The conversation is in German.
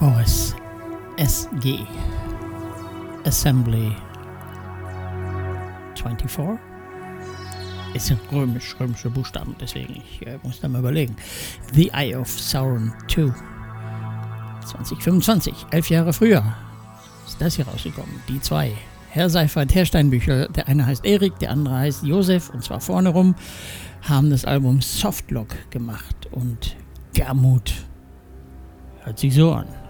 Boris S.G. Assembly 24. Ist ein römische Buchstaben, deswegen ich muss da mal überlegen. The Eye of Sauron 2. 2025, 11 Jahre früher ist das hier rausgekommen. Die zwei. Herr Seifert, Herr Steinbüchel, der eine heißt Erik, der andere heißt Josef, und zwar vorne rum, haben das Album Softlock gemacht und Garmut hört sich so an.